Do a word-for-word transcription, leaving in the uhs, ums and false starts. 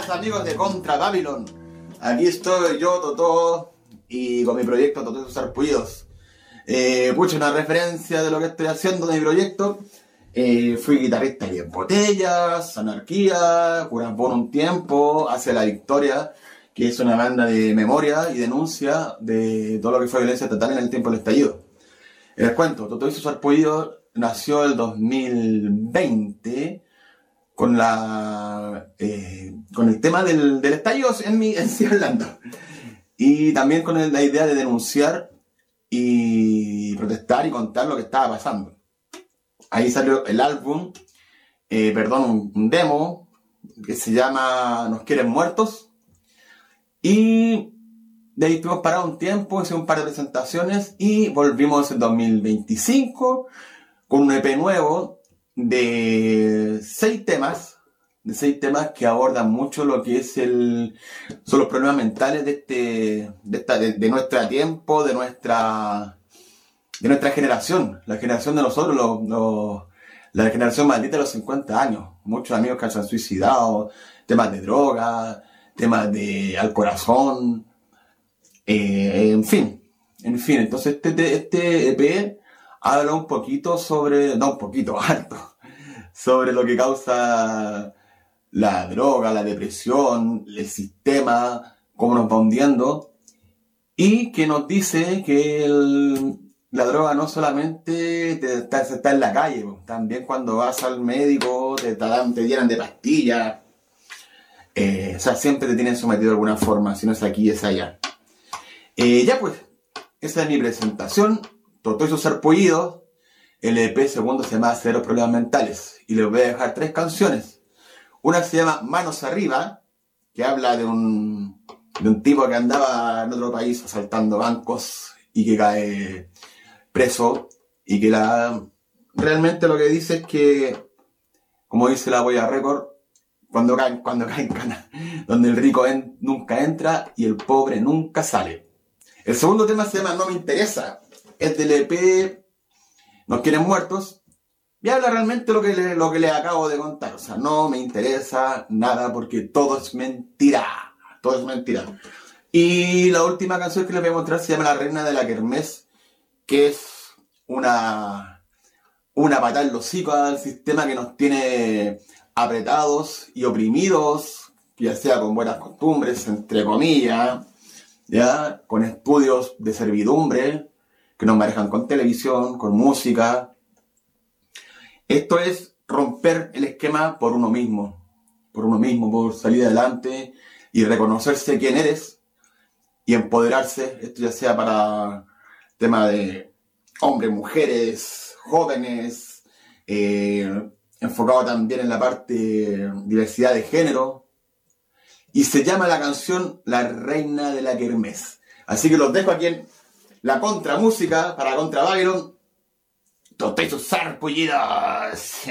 buenas amigos de Contra Babylon. Aquí estoy yo, Totó, y con mi proyecto Totó y sus Sarpullidos. Eh, pucha, una referencia de lo que estoy haciendo de mi proyecto. Eh, fui guitarrista de Diez Botellas, Anarquía, Curambón un tiempo, Hacia la Victoria, que es una banda de memoria y denuncia de todo lo que fue violencia estatal en el tiempo del estallido. Les cuento, Totó y sus Sarpullidos nació el dos mil veinte con la eh, con el tema del, del estallido en mi en sí hablando, y también con el, la idea de denunciar y protestar y contar lo que estaba pasando. Ahí salió el álbum, eh, perdón, un, un demo que se llama Nos Quieren Muertos, y de ahí estuvimos parados un tiempo, hice un par de presentaciones y volvimos en dos mil veinticinco con un E P nuevo de seis temas, de seis temas que abordan mucho lo que es el, son los problemas mentales de este, de esta, de, de nuestro tiempo, de nuestra, de nuestra generación, la generación de nosotros, los, los, la generación maldita de los cincuenta años. Muchos amigos que se han suicidado, temas de droga, temas de al corazón, eh, en fin, en fin. Entonces este, este E P habla un poquito sobre, no un poquito, harto, sobre lo que causa la droga, la depresión, el sistema, cómo nos va hundiendo, y que nos dice que el, la droga no solamente te, te, está en la calle, también cuando vas al médico te, te, dan, te llenan de pastillas, eh, o sea, siempre te tienen sometido de alguna forma, si no es aquí es allá. Eh, ya pues, esa es mi presentación. Totó y sus Sarpullidos. El E P segundo se llama Cero Problemas Mentales, y les voy a dejar tres canciones. Una se llama Manos Arriba, que habla de un, de un tipo que andaba en otro país asaltando bancos y que cae preso, y que la, realmente lo que dice es que, como dice la Huella Record, cuando caen, cuando caen canas, donde el rico en, nunca entra y el pobre nunca sale. El segundo tema se llama No Me Interesa, es del E P Nos Quieren Muertos, y habla realmente lo que, le, lo que les acabo de contar. O sea, no me interesa nada porque todo es mentira. Todo es mentira. Y la última canción que les voy a mostrar se llama La Reina de la Kermés, que es una, una patada en los hocicos al sistema que nos tiene apretados y oprimidos, ya sea con buenas costumbres, entre comillas, ya, con estudios de servidumbre que nos manejan con televisión, con música. Esto es romper el esquema por uno mismo, por uno mismo, por salir adelante y reconocerse quién eres y empoderarse. Esto ya sea para tema de hombres, mujeres, jóvenes, eh, enfocado también en la parte de diversidad de género. Y se llama la canción La Reina de la Kermés. Así que los dejo aquí en la contramúsica para Contra Babylon. Totó y sus Sarpullidos.